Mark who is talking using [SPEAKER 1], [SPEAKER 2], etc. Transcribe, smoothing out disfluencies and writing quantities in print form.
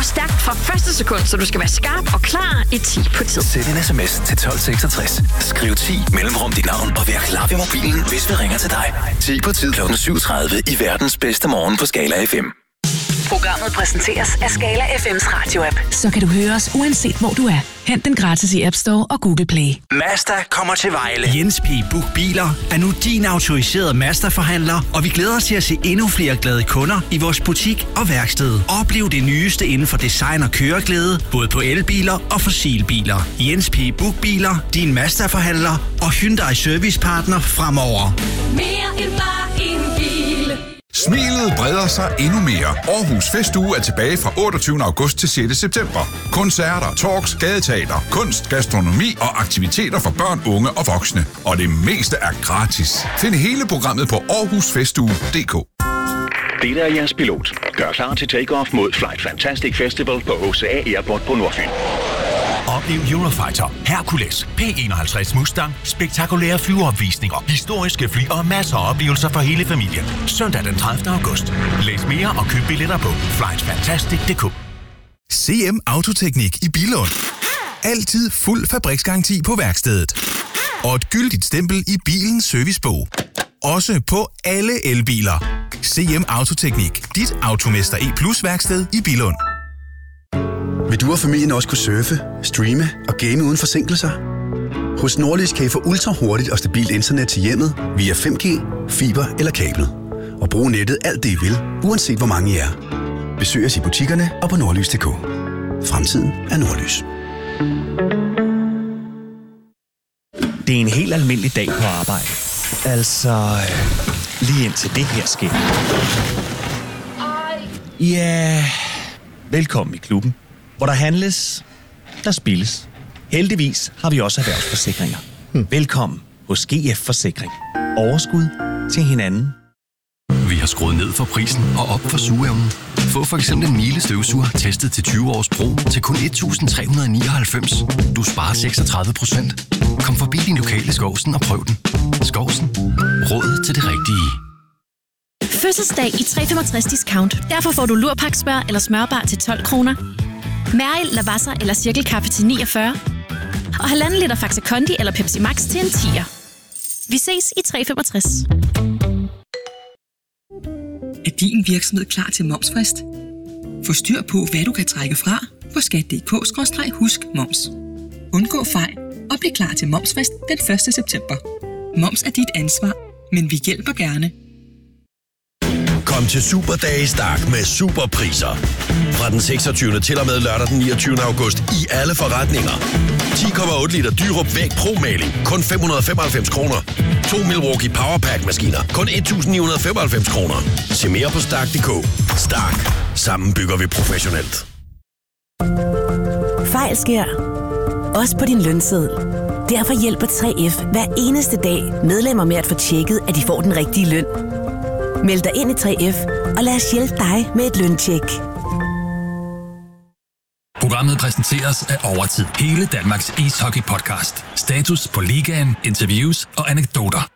[SPEAKER 1] går stærkt fra første sekund, så du skal være skarp og klar i 10 på tid.
[SPEAKER 2] Send en sms til 1266. Skriv 10 mellemrum dit navn og vær klar ved mobilen, hvis vi ringer til dig. 10 på tid kl. 7.30 i verdens bedste morgen på Skala FM.
[SPEAKER 3] Programmet præsenteres af Skala FM's radio-app.
[SPEAKER 4] Så kan du høre os uanset hvor du er. Hent den gratis i App Store og Google Play.
[SPEAKER 5] Mazda kommer til Vejle. Jens P. Book Biler er nu din autoriserede Mazda-forhandler, og vi glæder os til at se endnu flere glade kunder i vores butik og værksted. Oplev det nyeste inden for design og køreglæde, både på elbiler og fossilbiler. Jens P. Book Biler, din Mazda-forhandler og Hyundai Servicepartner fremover.
[SPEAKER 6] Mere end bare en bil.
[SPEAKER 7] Smilet breder sig endnu mere. Aarhus Festuge er tilbage fra 28. august til 6. september. Koncerter, talks, gadeteater, kunst, gastronomi og aktiviteter for børn, unge og voksne. Og det meste er gratis. Find hele programmet på aarhusfestuge.dk.
[SPEAKER 8] Det er jeres pilot. Gør klar til take-off mod Flight Fantastic Festival på HCA Airport på Nordfyn.
[SPEAKER 9] Oplev Eurofighter, Hercules, P51 Mustang, spektakulære flyveopvisninger, historiske fly og masser af oplevelser for hele familien. Søndag den 30. august. Læs mere og køb billetter på flightfantastic.dk.
[SPEAKER 10] CM Autoteknik i Billund. Altid fuld fabriksgaranti på værkstedet. Og et gyldigt stempel i bilens servicebog. Også på alle elbiler. CM Autoteknik. Dit Automester E+ værksted i Billund.
[SPEAKER 11] Vil du og familien også kunne surfe, streame og game uden forsinkelser? Hos Nordlys kan I få ultra-hurtigt og stabilt internet til hjemmet via 5G, fiber eller kabel. Og bruge nettet alt det I vil, uanset hvor mange I er. Besøg os i butikkerne og på nordlys.dk. Fremtiden er Nordlys.
[SPEAKER 12] Det er en helt almindelig dag på arbejde. Altså, lige indtil det her sker. Ja, velkommen i klubben, hvor der handles, der spilles. Heldigvis har vi også erhvervsforsikringer. Velkommen hos GF Forsikring. Overskud til hinanden.
[SPEAKER 13] Vi har skruet ned for prisen og op for sugeevnen. Få for eksempel en Miele støvsuger testet til 20 års brug til kun 1.399. Du sparer 36%. Kom forbi din lokale Skovsen og prøv den. Skovsen. Råd til det rigtige.
[SPEAKER 14] Fødselsdag i 365 discount. Derfor får du lurpaksmør eller smørbar til 12 kroner. Mæril, Lavazza eller Cirkelkaffe til 49. Og 1,5 liter Faxe Kondi eller Pepsi Max til en 10'er. Vi ses i 365.
[SPEAKER 15] Er din virksomhed klar til momsfrist? Få styr på, hvad du kan trække fra på skat.dk/husk-moms. Undgå fejl og bliv klar til momsfrist den 1. september. Moms er dit ansvar, men vi hjælper gerne.
[SPEAKER 16] Kom til Superdage Stark med superpriser. Fra den 26. til og med lørdag den 29. august i alle forretninger. 10,8 liter Dyrup Væg Pro-maling, kun 595 kroner. 2 Milwaukee Powerpack-maskiner, kun 1.995 kroner. Se mere på Stark.dk. Stark. Sammen bygger vi professionelt.
[SPEAKER 17] Fejl sker. Også på din lønseddel. Derfor hjælper 3F hver eneste dag medlemmer med at få tjekket, at de får den rigtige løn. Meld dig ind i 3F, og lad os hjælpe dig med et løntjek.
[SPEAKER 18] Programmet præsenteres af Overtid. Hele Danmarks ishockey-podcast. Status på ligaen, interviews og anekdoter.